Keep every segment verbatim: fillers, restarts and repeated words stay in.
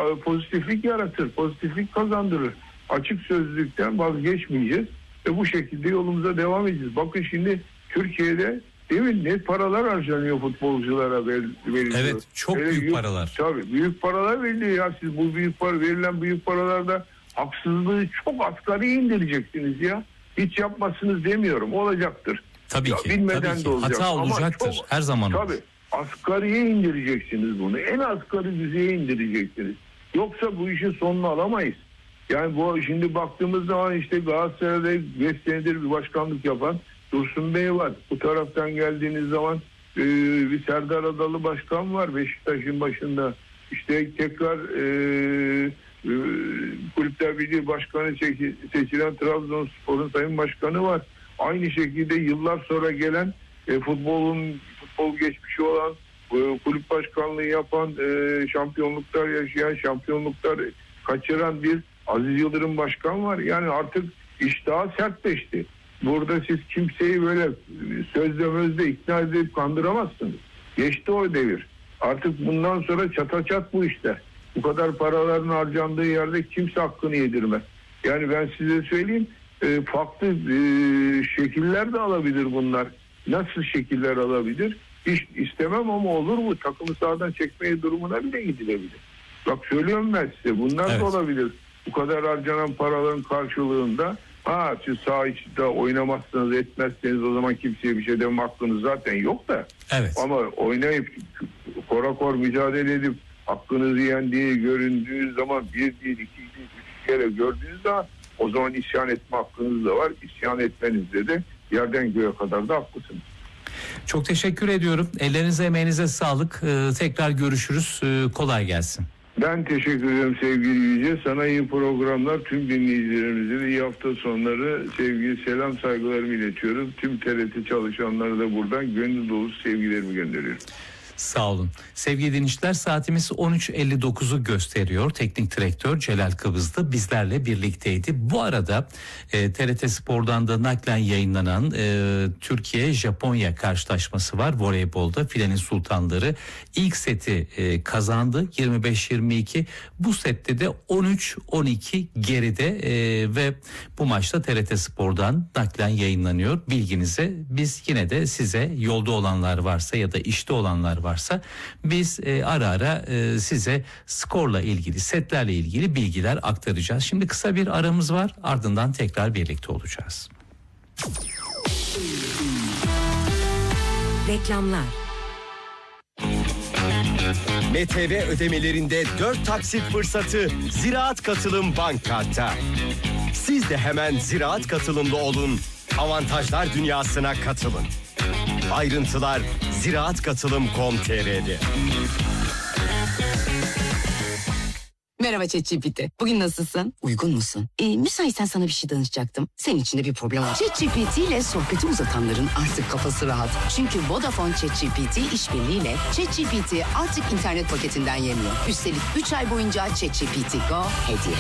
pozitiflik yaratır, pozitiflik kazandırır. Açık sözlülükten vazgeçmeyeceğiz ve bu şekilde yolumuza devam edeceğiz. Bakın şimdi Türkiye'de değil mi, ne paralar harcanıyor futbolculara veriliyor. Evet, çok Öyle büyük, büyük paralar. Tabii büyük paralar veriliyor ya. Siz bu büyük para, verilen büyük paralarda haksızlığı çok asgari indireceksiniz ya. Hiç yapmazsınız demiyorum. Olacaktır. Tabii ya, ki. Bilmeden tabii ki. de olacak. Hata olacaktır. Çok, her zaman tabii, olur. Asgariye indireceksiniz bunu. En asgari düzeye indireceksiniz. Yoksa bu işin sonunu alamayız. Yani bu şimdi baktığımız zaman işte Galatasaray'da beş senedir bir başkanlık yapan Dursun Bey var. Bu taraftan geldiğiniz zaman e, bir Serdar Adalı başkan var Beşiktaş'ın başında. İşte tekrar e, e, Kulüpler Birliği Başkanı seçilen Trabzonspor'un sayın başkanı var. Aynı şekilde yıllar sonra gelen e, futbolun futbol geçmişi olan e, kulüp başkanlığı yapan e, şampiyonluklar yaşayan şampiyonluklar kaçıran bir Aziz Yıldırım başkan var. Yani artık iş daha sertleşti. Burada siz kimseyi böyle sözle mözle ikna edip kandıramazsınız. Geçti o devir. Artık bundan sonra çata çat bu işler. Bu kadar paraların harcandığı yerde kimse hakkını yedirmez. Yani ben size söyleyeyim, e, farklı e, şekiller de alabilir bunlar. Nasıl şekiller alabilir? Hiç istemem ama olur mu? Takımı sahadan çekmeye durumuna bile gidilebilir. Bak söylüyorum ben size, bunlar evet. da olabilir. Bu kadar harcanan paraların karşılığında ha siz saha içinde oynamazsınız, etmezseniz o zaman kimseye bir şey deme hakkınız zaten yok da. Evet. Ama oynayıp kora kor mücadele edip hakkınızı yendiği göründüğünüz zaman bir değil, iki değil, üç kere gördüğünüz zaman o zaman isyan etme hakkınız da var. İsyan etmenizde de yerden göğe kadar da haklısınız. Çok teşekkür ediyorum. Ellerinize emeğinize sağlık. Ee, tekrar görüşürüz. Ee, kolay gelsin. Ben teşekkür ederim sevgili Yüce. Sana iyi programlar, tüm dinleyicilerimize de iyi hafta sonları, sevgili selam saygılarımı iletiyorum. Tüm T R T çalışanlara da buradan gönül dolusu sevgilerimi gönderiyorum. Sağ olun. Sevgili dinleyiciler, saatimiz on üç elli dokuzu gösteriyor. Teknik direktör Celal Kıvızlı bizlerle birlikteydi. Bu arada e, T R T Spor'dan da naklen yayınlanan e, Türkiye-Japonya karşılaşması var. Voleybolda Filenin Sultanları ilk seti e, kazandı yirmi beş yirmi iki. Bu sette de on üç on iki geride e, ve bu maçta T R T Spor'dan naklen yayınlanıyor. Bilginize, biz yine de size yolda olanlar varsa ya da işte olanlar varsa biz e, ara ara e, size skorla ilgili, setlerle ilgili bilgiler aktaracağız. Şimdi kısa bir aramız var, ardından tekrar birlikte olacağız. Reklamlar. M T V ödemelerinde dört taksit fırsatı Ziraat Katılım Bankkart'ta. Siz de hemen Ziraat Katılımlı olun, avantajlar dünyasına katılın. Ayrıntılar ziraat katılım nokta com nokta t r'de. Merhaba ChatGPT. Bugün nasılsın? Uygun musun? Ee, müsaitsen sana bir şey danışacaktım. Senin için de bir problem var. ChatGPT ile sohbeti uzatanların artık kafası rahat. Çünkü Vodafone ChatGPT işbirliğiyle ChatGPT artık internet paketinden yemiyor. Üstelik üç ay boyunca ChatGPT Go hediye.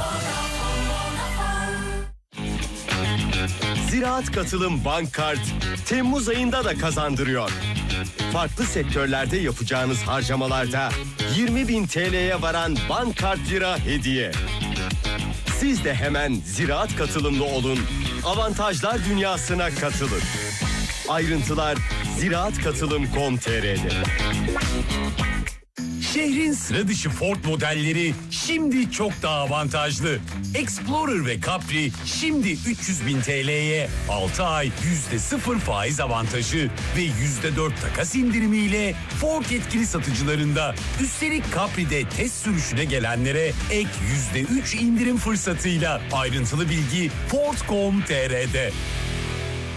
Ziraat Katılım Bankkart Temmuz ayında da kazandırıyor. Farklı sektörlerde yapacağınız harcamalarda yirmi bin T L'ye varan Bankkart Lira hediye. Siz de hemen Ziraat Katılımlı olun, avantajlar dünyasına katılın. Ayrıntılar ziraat katılım nokta com nokta t r'de. Şehrin sıra dışı Ford modelleri şimdi çok daha avantajlı. Explorer ve Capri şimdi üç yüz bin T L'ye altı ay yüzde sıfır faiz avantajı ve yüzde dört takas indirimiyle Ford yetkili satıcılarında. Üstelik Capri'de test sürüşüne gelenlere ek yüzde üç indirim fırsatıyla. Ayrıntılı bilgi ford nokta com nokta t r'de.